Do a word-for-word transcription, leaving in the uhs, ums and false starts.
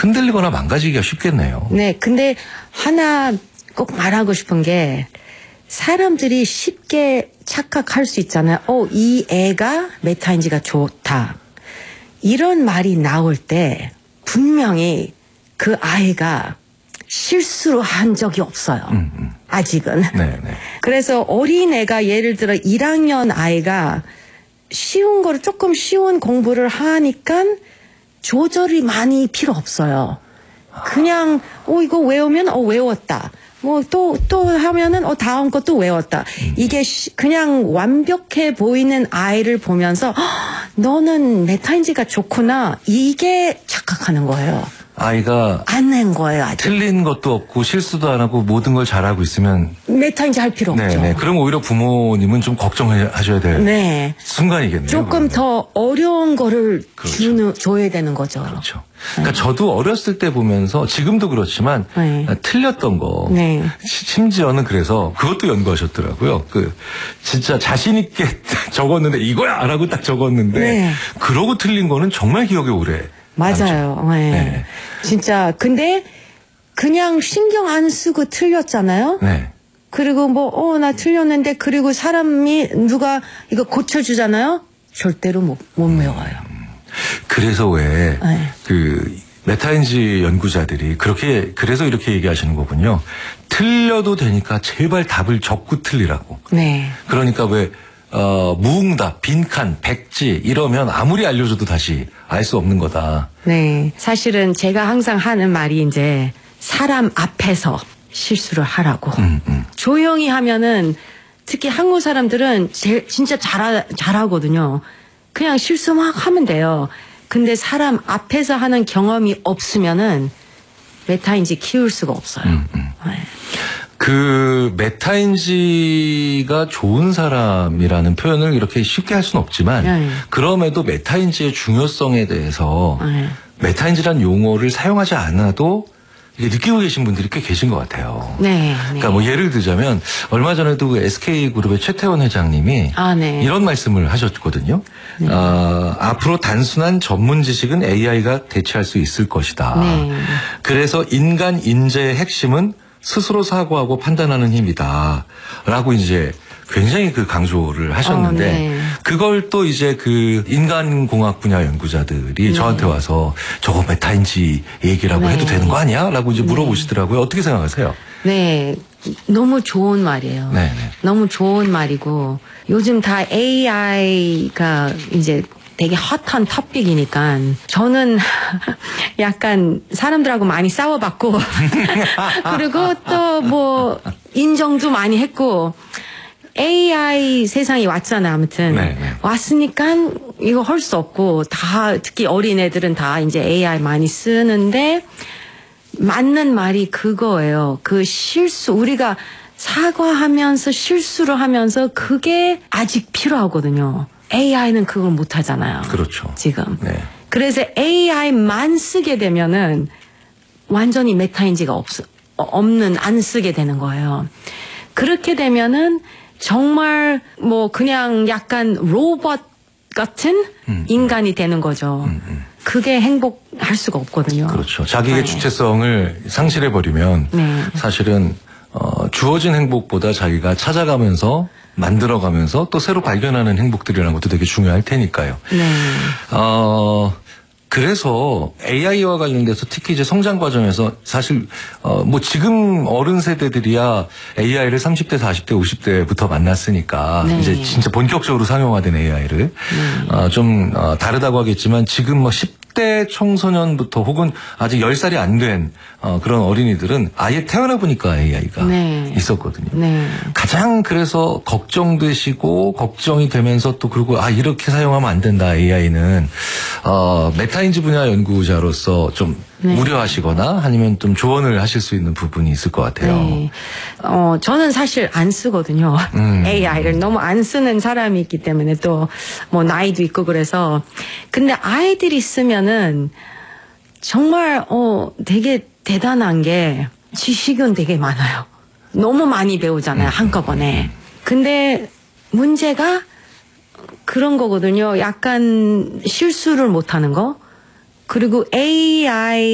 흔들리거나 망가지기가 쉽겠네요. 네, 근데 하나 꼭 말하고 싶은 게 사람들이 쉽게 착각할 수 있잖아요. 어, 이 애가 메타인지가 좋다. 이런 말이 나올 때 분명히 그 아이가 실수로 한 적이 없어요. 음, 음. 아직은. 네, 네. 그래서 어린애가 예를 들어 일 학년 아이가 쉬운 거를 조금 쉬운 공부를 하니까 조절이 많이 필요 없어요. 그냥 어 이거 외우면 어 외웠다. 뭐 또 또 하면은 어 다음 것도 외웠다. 음. 이게 시, 그냥 완벽해 보이는 아이를 보면서 너는 메타인지가 좋구나. 이게 착각하는 거예요. 아이가 안 낸 거예요. 아직. 틀린 것도 없고 실수도 안 하고 모든 걸 잘하고 있으면 메타인지 할 필요 없죠. 네네. 그럼 오히려 부모님은 좀 걱정하셔야 될 네. 순간이겠네요. 조금 그러면. 더 어려운 거를 그렇죠. 주는, 줘야 되는 거죠. 그렇죠. 그러니까 네. 저도 어렸을 때 보면서 지금도 그렇지만 네. 틀렸던 거 네. 심지어는 그래서 그것도 연구하셨더라고요. 그 진짜 자신 있게 적었는데 이거야라고 딱 적었는데 네. 그러고 틀린 거는 정말 기억에 오래 맞아요. 네. 네. 진짜 근데 그냥 신경 안 쓰고 틀렸잖아요. 네. 그리고 뭐 어 나 틀렸는데 그리고 사람이 누가 이거 고쳐주잖아요. 절대로 못, 못 외워요. 그래서 왜 네. 그 메타인지 연구자들이 그렇게 그래서 이렇게 얘기하시는 거군요. 틀려도 되니까 제발 답을 적고 틀리라고. 네. 그러니까 왜 어, 무응답, 빈칸, 백지 이러면 아무리 알려줘도 다시 알 수 없는 거다. 네. 사실은 제가 항상 하는 말이 이제 사람 앞에서 실수를 하라고. 음, 음. 조용히 하면은 특히 한국 사람들은 제, 진짜 잘, 잘하거든요. 그냥 실수 막 하면 돼요. 근데 사람 앞에서 하는 경험이 없으면은 메타인지 키울 수가 없어요. 음, 음. 네. 그 메타인지가 좋은 사람이라는 표현을 이렇게 쉽게 할 수는 없지만 네. 그럼에도 메타인지의 중요성에 대해서 네. 메타인지란 용어를 사용하지 않아도 이게 느끼고 계신 분들이 꽤 계신 것 같아요. 네. 그러니까 뭐 예를 들자면 얼마 전에도 그 에스케이그룹의 최태원 회장님이 아, 네. 이런 말씀을 하셨거든요. 네. 어, 앞으로 단순한 전문 지식은 에이아이가 대체할 수 있을 것이다. 네. 그래서 인간 인재의 핵심은 스스로 사고하고 판단하는 힘이다. 라고 이제 굉장히 그 강조를 하셨는데 어, 네. 그걸 또 이제 그 인간공학 분야 연구자들이 네. 저한테 와서 저거 메타인지 얘기라고 네. 해도 되는 거 아니야? 라고 이제 물어보시더라고요. 어떻게 생각하세요? 네. 너무 좋은 말이에요. 네, 네. 너무 좋은 말이고 요즘 다 에이아이가 이제 되게 핫한 토픽이니까 저는 약간 사람들하고 많이 싸워봤고 그리고 또 뭐 인정도 많이 했고 에이아이 세상이 왔잖아. 아무튼 네, 네. 왔으니까 이거 할 수 없고 다 특히 어린애들은 다 이제 에이아이 많이 쓰는데 맞는 말이 그거예요. 그 실수 우리가 사과하면서 실수를 하면서 그게 아직 필요하거든요. 에이아이는 그걸 못 하잖아요. 그렇죠. 지금. 네. 그래서 에이아이만 쓰게 되면은 완전히 메타인지가 없, 없는, 안 쓰게 되는 거예요. 그렇게 되면은 정말 뭐 그냥 약간 로봇 같은 음. 인간이 되는 거죠. 음, 음. 그게 행복할 수가 없거든요. 그렇죠. 자기의 네. 주체성을 상실해버리면 네. 사실은 어, 주어진 행복보다 자기가 찾아가면서 만들어가면서 또 새로 발견하는 행복들이라는 것도 되게 중요할 테니까요. 네. 어, 그래서 에이아이와 관련돼서 특히 이제 성장 과정에서 사실 어, 뭐 지금 어른 세대들이야 에이아이를 삼십 대, 사십 대, 오십 대부터 만났으니까 네. 이제 진짜 본격적으로 상용화된 에이아이를 네. 어, 좀 어, 다르다고 하겠지만 지금 뭐 십 대 청소년부터 혹은 아직 열 살이 안 된 어, 그런 어린이들은 아예 태어나 보니까 에이아이가 네. 있었거든요. 네. 가장 그래서 걱정되시고 걱정이 되면서 또 그리고 아 이렇게 사용하면 안 된다 에이아이는 어, 메타인지 분야 연구자로서 좀 네. 우려하시거나 아니면 좀 조언을 하실 수 있는 부분이 있을 것 같아요. 네. 어, 저는 사실 안 쓰거든요. 음. 에이아이를 너무 안 쓰는 사람이 있기 때문에 또 뭐 나이도 있고 그래서. 근데 아이들이 쓰면은 정말 어, 되게 대단한 게 지식은 되게 많아요. 너무 많이 배우잖아요. 한꺼번에. 근데 문제가 그런 거거든요. 약간 실수를 못하는 거. 그리고 에이아이